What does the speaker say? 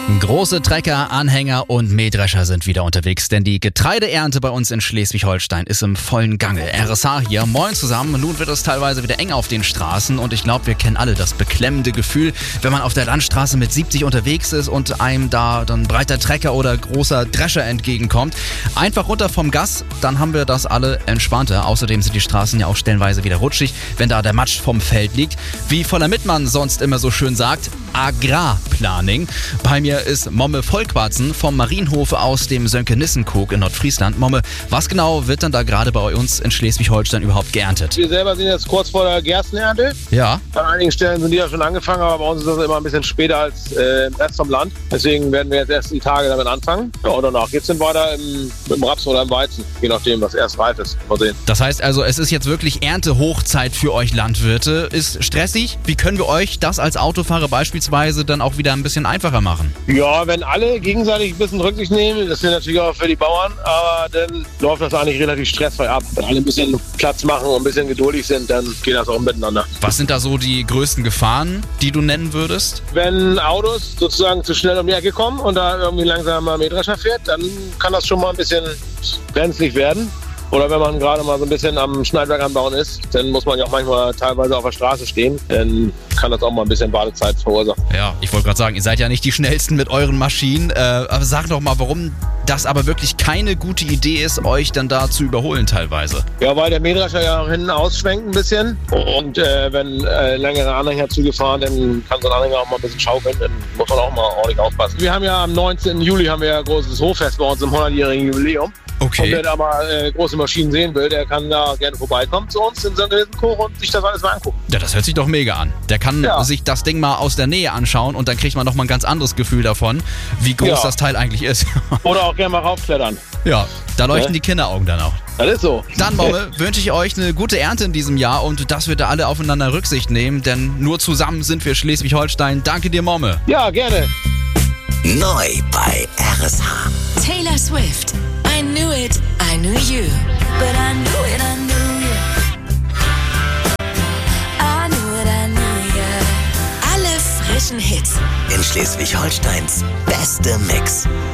Große Trecker, Anhänger und Mähdrescher sind wieder unterwegs, denn die Getreideernte bei uns in Schleswig-Holstein ist im vollen Gange. RSH hier, moin zusammen. Nun wird es teilweise wieder eng auf den Straßen und ich glaube, wir kennen alle das beklemmende Gefühl, wenn man auf der Landstraße mit 70 unterwegs ist und einem da dann breiter Trecker oder großer Drescher entgegenkommt. Einfach runter vom Gas, dann haben wir das alle entspannter. Außerdem sind die Straßen ja auch stellenweise wieder rutschig, wenn da der Matsch vom Feld liegt. Wie von der Mittmann sonst immer so schön sagt, Agrarplanning. Bei mir ist Momme Vollquatzen vom Marienhof aus dem Sönke-Nissenkog in Nordfriesland. Momme, was genau wird dann da gerade bei uns in Schleswig-Holstein überhaupt geerntet? Wir selber sind jetzt kurz vor der Gerstenernte. Ja. An einigen Stellen sind die ja schon angefangen, aber bei uns ist das immer ein bisschen später als im Rest vom Land. Deswegen werden wir jetzt erst die Tage damit anfangen. Ja, und danach geht es dann weiter mit dem Raps oder im Weizen, je nachdem, was erst reif ist. Mal sehen. Das heißt also, es ist jetzt wirklich Erntehochzeit für euch Landwirte. Ist stressig? Wie können wir euch das als Autofahrer beispielsweise dann auch wieder ein bisschen einfacher machen? Ja, wenn alle gegenseitig ein bisschen Rücksicht nehmen, das wäre natürlich auch für die Bauern, aber dann läuft das eigentlich relativ stressfrei ab. Wenn alle ein bisschen Platz machen und ein bisschen geduldig sind, dann geht das auch miteinander. Was sind da so die größten Gefahren, die du nennen würdest? Wenn Autos sozusagen zu schnell um die Ecke kommen und da irgendwie langsam mal Mähdrescher fährt, dann kann das schon mal ein bisschen brenzlig werden. Oder wenn man gerade mal so ein bisschen am Schneidwerk anbauen ist, dann muss man ja auch manchmal teilweise auf der Straße stehen. Dann kann das auch mal ein bisschen Wartezeit verursachen. Ja, ich wollte gerade sagen, ihr seid ja nicht die schnellsten mit euren Maschinen. Aber sag doch mal, warum das aber wirklich keine gute Idee ist, euch dann da zu überholen teilweise. Ja, weil der Mähdrescher ja auch hinten ausschwenkt ein bisschen. Und wenn längere Anhänger zugefahren, dann kann so ein Anhänger auch mal ein bisschen schaukeln. Dann muss man auch mal ordentlich aufpassen. Wir haben ja am 19. Juli haben wir ein großes Hoffest bei uns im 100-jährigen Jubiläum. Okay. Und wer da mal große Maschinen sehen will, der kann da gerne vorbeikommen zu uns in Sönke-Nissenkog und sich das alles mal angucken. Ja, das hört sich doch mega an. Der kann sich das Ding mal aus der Nähe anschauen und dann kriegt man noch mal ein ganz anderes Gefühl davon, wie groß das Teil eigentlich ist. Oder auch gerne mal raufklettern. Ja, da leuchten die Kinderaugen dann auch. Das ist so. Dann, Momme, wünsche ich euch eine gute Ernte in diesem Jahr und dass wir da alle aufeinander Rücksicht nehmen, denn nur zusammen sind wir Schleswig-Holstein. Danke dir, Momme. Ja, gerne. Neu bei RSH. Taylor Swift. I knew it, I knew you. But I knew it, I knew you. I knew it, I knew you. Alle frischen Hits. In Schleswig-Holsteins beste Mix.